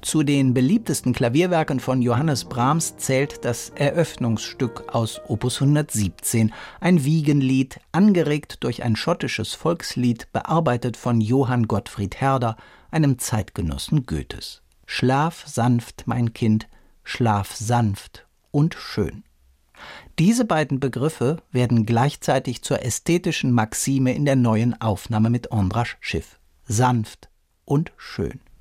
Zu den beliebtesten Klavierwerken von Johannes Brahms zählt das Eröffnungsstück aus Opus 117, ein Wiegenlied, angeregt durch ein schottisches Volkslied, bearbeitet von Johann Gottfried Herder, einem Zeitgenossen Goethes. Schlaf sanft, mein Kind, schlaf sanft und schön. Diese beiden Begriffe werden gleichzeitig zur ästhetischen Maxime in der neuen Aufnahme mit Ondráš Schiff. Sanft und schön.